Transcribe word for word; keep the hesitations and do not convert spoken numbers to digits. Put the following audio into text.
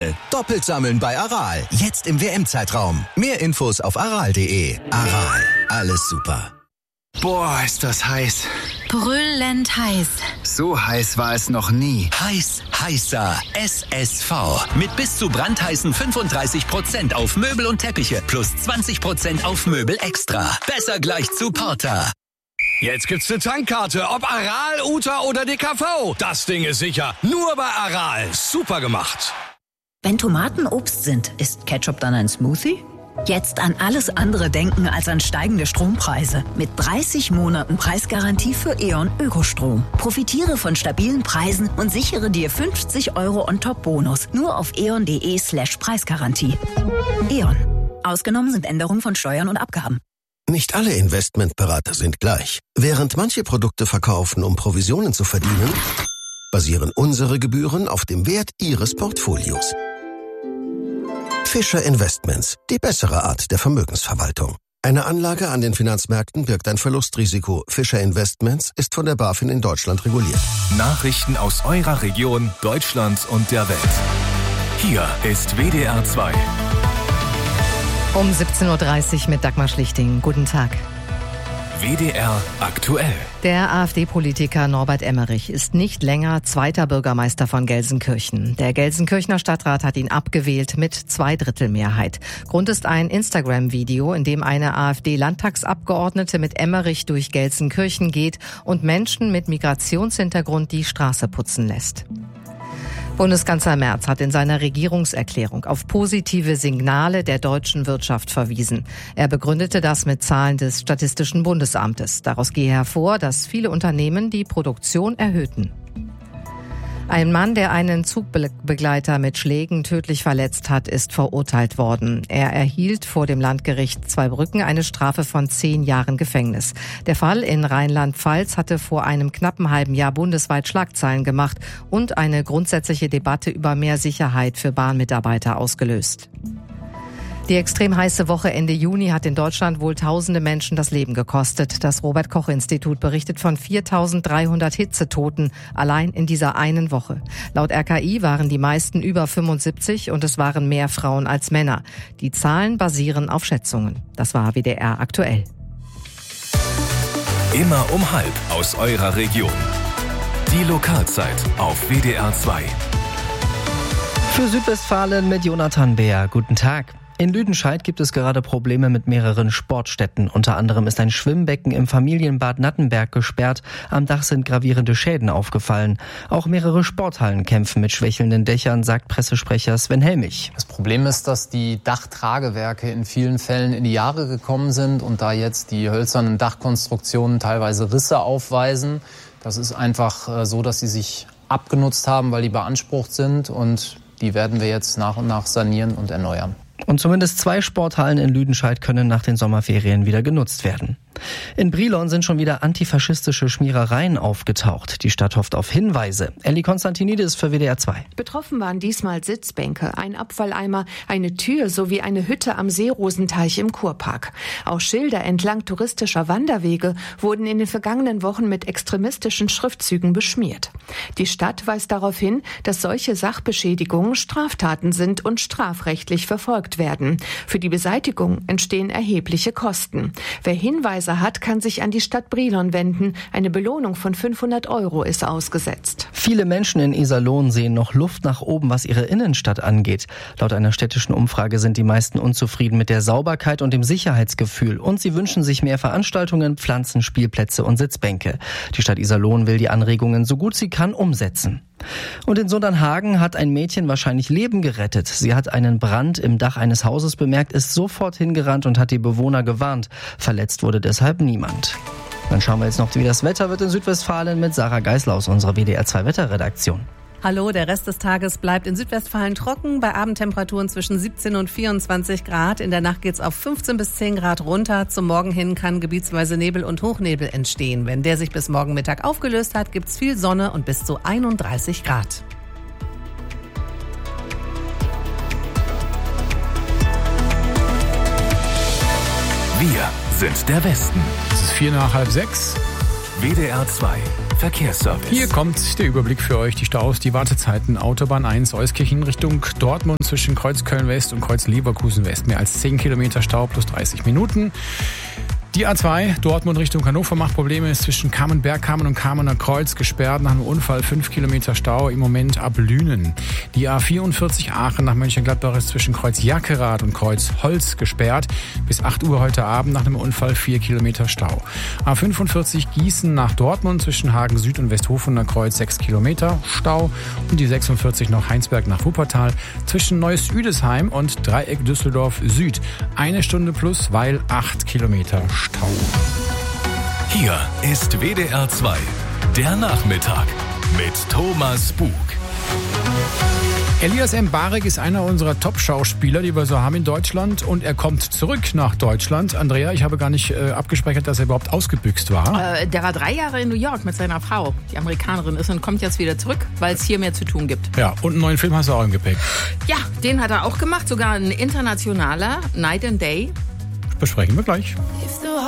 Aral. Doppelt sammeln bei Aral. Jetzt im W M-Zeitraum. Mehr Infos auf aral punkt de. Aral. Alles super. Boah, ist das heiß. Brüllend heiß. So heiß war es noch nie. Heiß, heißer S S V. Mit bis zu brandheißen fünfunddreißig Prozent auf Möbel und Teppiche plus zwanzig Prozent auf Möbel extra. Besser gleich zu Porter. Jetzt gibt's eine Tankkarte, ob Aral, Uta oder D K V. Das Ding ist sicher. Nur bei Aral. Super gemacht. Wenn Tomaten Obst sind, ist Ketchup dann ein Smoothie? Jetzt an alles andere denken als an steigende Strompreise. Mit dreißig Monaten Preisgarantie für E.ON Ökostrom. Profitiere von stabilen Preisen und sichere dir fünfzig Euro On-Top-Bonus. Nur auf eon.de slash Preisgarantie. E.ON. Ausgenommen sind Änderungen von Steuern und Abgaben. Nicht alle Investmentberater sind gleich. Während manche Produkte verkaufen, um Provisionen zu verdienen, basieren unsere Gebühren auf dem Wert Ihres Portfolios. Fischer Investments, die bessere Art der Vermögensverwaltung. Eine Anlage an den Finanzmärkten birgt ein Verlustrisiko. Fischer Investments ist von der BaFin in Deutschland reguliert. Nachrichten aus eurer Region, Deutschland und der Welt. Hier ist W D R zwei. Um siebzehn Uhr dreißig mit Dagmar Schlichting. Guten Tag. W D R aktuell. Der AfD-Politiker Norbert Emmerich ist nicht länger zweiter Bürgermeister von Gelsenkirchen. Der Gelsenkirchener Stadtrat hat ihn abgewählt mit Zweidrittelmehrheit. Grund ist ein Instagram-Video, in dem eine AfD-Landtagsabgeordnete mit Emmerich durch Gelsenkirchen geht und Menschen mit Migrationshintergrund die Straße putzen lässt. Bundeskanzler Merz hat in seiner Regierungserklärung auf positive Signale der deutschen Wirtschaft verwiesen. Er begründete das mit Zahlen des Statistischen Bundesamtes. Daraus gehe hervor, dass viele Unternehmen die Produktion erhöhten. Ein Mann, der einen Zugbegleiter mit Schlägen tödlich verletzt hat, ist verurteilt worden. Er erhielt vor dem Landgericht Zweibrücken eine Strafe von zehn Jahren Gefängnis. Der Fall in Rheinland-Pfalz hatte vor einem knappen halben Jahr bundesweit Schlagzeilen gemacht und eine grundsätzliche Debatte über mehr Sicherheit für Bahnmitarbeiter ausgelöst. Die extrem heiße Woche Ende Juni hat in Deutschland wohl tausende Menschen das Leben gekostet. Das Robert-Koch-Institut berichtet von viertausenddreihundert Hitzetoten allein in dieser einen Woche. Laut R K I waren die meisten über fünfundsiebzig und es waren mehr Frauen als Männer. Die Zahlen basieren auf Schätzungen. Das war W D R aktuell. Immer um halb aus eurer Region. Die Lokalzeit auf W D R zwei. Für Südwestfalen mit Jonathan Beer. Guten Tag. In Lüdenscheid gibt es gerade Probleme mit mehreren Sportstätten. Unter anderem ist ein Schwimmbecken im Familienbad Nattenberg gesperrt. Am Dach sind gravierende Schäden aufgefallen. Auch mehrere Sporthallen kämpfen mit schwächelnden Dächern, sagt Pressesprecher Sven Helmich. Das Problem ist, dass die Dachtragewerke in vielen Fällen in die Jahre gekommen sind und da jetzt die hölzernen Dachkonstruktionen teilweise Risse aufweisen. Das ist einfach so, dass sie sich abgenutzt haben, weil die beansprucht sind, und die werden wir jetzt nach und nach sanieren und erneuern. Und zumindest zwei Sporthallen in Lüdenscheid können nach den Sommerferien wieder genutzt werden. In Brilon sind schon wieder antifaschistische Schmierereien aufgetaucht. Die Stadt hofft auf Hinweise. Elli Konstantinidis für W D R zwei. Betroffen waren diesmal Sitzbänke, ein Abfalleimer, eine Tür sowie eine Hütte am Seerosenteich im Kurpark. Auch Schilder entlang touristischer Wanderwege wurden in den vergangenen Wochen mit extremistischen Schriftzügen beschmiert. Die Stadt weist darauf hin, dass solche Sachbeschädigungen Straftaten sind und strafrechtlich verfolgt werden. Für die Beseitigung entstehen erhebliche Kosten. Wer Hinweise hat, kann sich an die Stadt Brilon wenden. Eine Belohnung von fünfhundert Euro ist ausgesetzt. Viele Menschen in Iserlohn sehen noch Luft nach oben, was ihre Innenstadt angeht. Laut einer städtischen Umfrage sind die meisten unzufrieden mit der Sauberkeit und dem Sicherheitsgefühl. Und sie wünschen sich mehr Veranstaltungen, Pflanzen, Spielplätze und Sitzbänke. Die Stadt Iserlohn will die Anregungen so gut sie kann umsetzen. Und in Sondernhagen hat ein Mädchen wahrscheinlich Leben gerettet. Sie hat einen Brand im Dach eines Hauses bemerkt, ist sofort hingerannt und hat die Bewohner gewarnt. Verletzt wurde deshalb niemand. Dann schauen wir jetzt noch, wie das Wetter wird in Südwestfalen mit Sarah Geisler aus unserer W D R zwei Wetterredaktion. Hallo, der Rest des Tages bleibt in Südwestfalen trocken, bei Abendtemperaturen zwischen siebzehn und vierundzwanzig Grad. In der Nacht geht's auf fünfzehn bis zehn Grad runter. Zum Morgen hin kann gebietsweise Nebel und Hochnebel entstehen. Wenn der sich bis morgen Mittag aufgelöst hat, gibt's viel Sonne und bis zu einunddreißig Grad. Wir sind der Westen. Es ist vier nach halb sechs. W D R zwei Verkehrsservice. Hier kommt der Überblick für euch. Die Staus, die Wartezeiten. Autobahn eins, Euskirchen Richtung Dortmund zwischen Kreuz Köln-West und Kreuz Leverkusen-West. Mehr als zehn Kilometer Stau plus dreißig Minuten. Die A zwei, Dortmund Richtung Hannover, macht Probleme, ist zwischen Kamen-Bergkamen und Kamener Kreuz gesperrt nach einem Unfall, fünf Kilometer Stau, im Moment ab Lünen. Die A vierundvierzig Aachen nach Mönchengladbach ist zwischen Kreuz Jackerath und Kreuz Holz gesperrt, bis acht Uhr heute Abend nach einem Unfall, vier Kilometer Stau. A fünfundvierzig Gießen nach Dortmund zwischen Hagen Süd und Westhofener Kreuz, sechs Kilometer Stau. Und die sechsundvierzig noch Heinsberg nach Wuppertal zwischen Neuss-Üdesheim und Dreieck Düsseldorf Süd. Eine Stunde plus, weil acht Kilometer Stau. Hier ist W D R zwei, der Nachmittag mit Thomas Bug. Elias Mbarek ist einer unserer Top-Schauspieler, die wir so haben in Deutschland, und er kommt zurück nach Deutschland. Andrea, ich habe gar nicht äh, abgespeichert, dass er überhaupt ausgebüxt war. Äh, der war drei Jahre in New York mit seiner Frau, die Amerikanerin ist, und kommt jetzt wieder zurück, weil es hier mehr zu tun gibt. Ja, und einen neuen Film hast du auch im Gepäck. Ja, den hat er auch gemacht, sogar ein internationaler, Night and Day. Besprechen wir gleich.